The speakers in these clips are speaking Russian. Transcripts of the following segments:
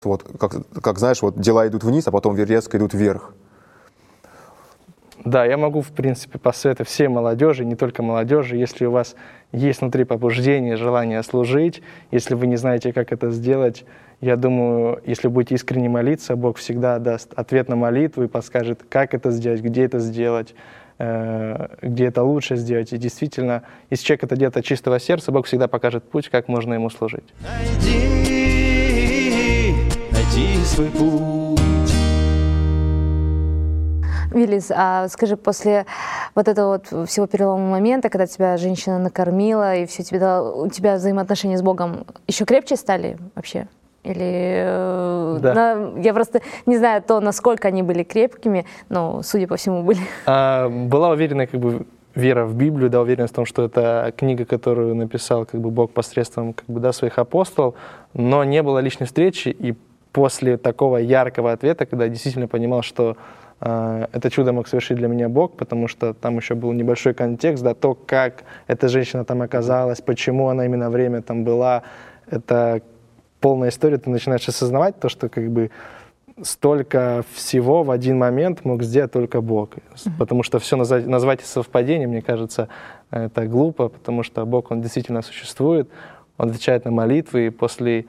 Вот, как знаешь, вот дела идут вниз, а потом резко идут вверх. Да, я могу, в принципе, посоветовать всей молодежи, не только молодежи, если у вас есть внутри побуждение, желание служить, если вы не знаете, как это сделать, я думаю, если будете искренне молиться, Бог всегда даст ответ на молитву и подскажет, как это сделать, где это лучше сделать. И действительно, если человек это делает от чистого сердца, Бог всегда покажет путь, как можно ему служить. Найди свой путь. Виллис, а скажи, после вот этого вот всего переломного момента, когда тебя женщина накормила и все тебе дала, у тебя взаимоотношения с Богом еще крепче стали вообще? Или да. Я просто не знаю то, насколько они были крепкими, но, судя по всему, были. Была уверена, вера в Библию, да, уверенность в том, что это книга, которую написал Бог посредством своих апостолов, но не было личной встречи, и после такого яркого ответа, когда я действительно понимал, что это чудо мог совершить для меня Бог, потому что там еще был небольшой контекст, да, то, как эта женщина там оказалась, почему она именно время там была, это полная история, ты начинаешь осознавать то, что столько всего в один момент мог сделать только Бог. Потому что все назвать совпадением, мне кажется, это глупо, потому что Бог, Он действительно существует, Он отвечает на молитвы, и после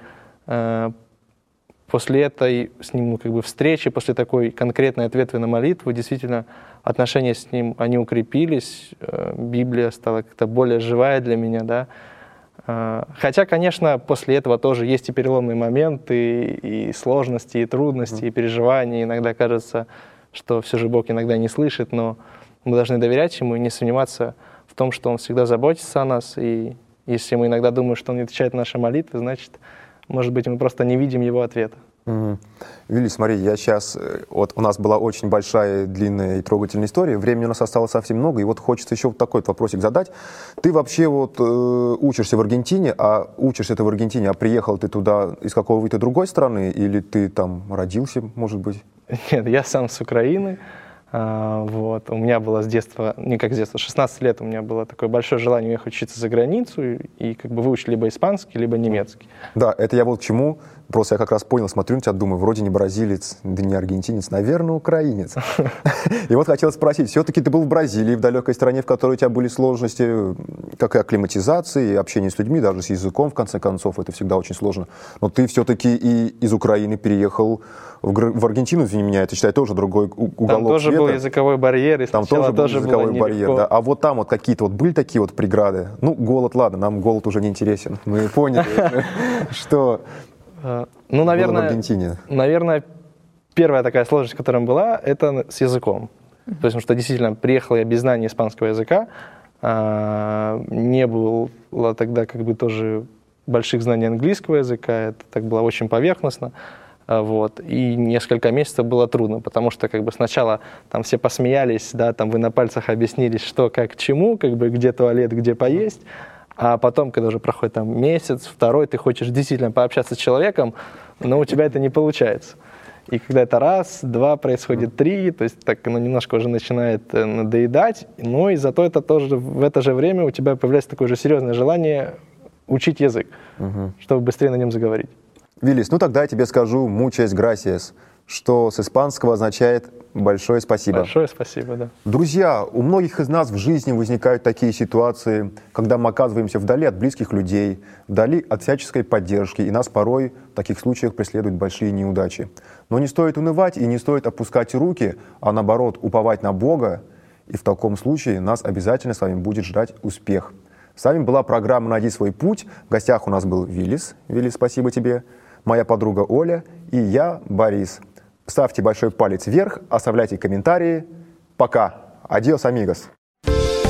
этой с Ним встречи, после такой конкретной ответы на молитву, действительно отношения с Ним, они укрепились, Библия стала как-то более живая для меня, да. Хотя, конечно, после этого тоже есть и переломные моменты, и сложности, и трудности, и переживания. Иногда кажется, что все же Бог иногда не слышит, но мы должны доверять Ему и не сомневаться в том, что Он всегда заботится о нас. И если мы иногда думаем, что Он не отвечает на наши молитвы, значит, может быть, мы просто не видим Его ответа. Виллис, смотри, у нас была очень большая, длинная и трогательная история, времени у нас осталось совсем много, и вот хочется еще вот такой вопросик задать. Ты вообще учишься в Аргентине, а приехал ты туда из какой-то другой страны, или ты там родился, может быть? Нет, я сам с Украины. У меня было с детства, 16 лет у меня было такое большое желание уехать учиться за границу и выучить либо испанский, либо немецкий. Да, это я вот к чему. Просто я как раз понял, смотрю на тебя, думаю, вроде не бразилец, да не аргентинец, наверное, украинец. И вот хотел спросить, все-таки ты был в Бразилии, в далекой стране, в которой у тебя были сложности, как и акклиматизации, и общение с людьми, даже с языком, в конце концов, это всегда очень сложно. Но ты все-таки и из Украины переехал в Аргентину, извини меня, это, считай, тоже другой уголок света. Там тоже был языковой барьер, и там тоже был языковой барьер, да. А вот там вот какие-то были такие вот преграды? Ну, голод, ладно, нам голод уже не интересен. Мы поняли, что... Наверное, первая такая сложность, которая была, это с языком. Потому что действительно приехал я без знания испанского языка, не было тогда тоже больших знаний английского языка, это так было очень поверхностно. И несколько месяцев было трудно, потому что сначала там все посмеялись, да, там вы на пальцах объяснились, что, как, к чему, где туалет, где поесть. А потом, когда уже проходит месяц, второй, ты хочешь действительно пообщаться с человеком, но у тебя это не получается. И когда это раз, два, происходит три, то есть немножко уже начинает надоедать, но и зато это тоже в это же время у тебя появляется такое же серьезное желание учить язык, чтобы быстрее на нем заговорить. Виллис, тогда я тебе скажу «muchas gracias», что с испанского означает «большое спасибо». Большое спасибо, да. Друзья, у многих из нас в жизни возникают такие ситуации, когда мы оказываемся вдали от близких людей, вдали от всяческой поддержки, и нас порой в таких случаях преследуют большие неудачи. Но не стоит унывать и не стоит опускать руки, а наоборот уповать на Бога, и в таком случае нас обязательно с вами будет ждать успех. С вами была программа «Найди свой путь». В гостях у нас был Виллис. Виллис, спасибо тебе. Моя подруга Оля и я, Борис. Ставьте большой палец вверх, оставляйте комментарии. Пока. Адиос, амигос.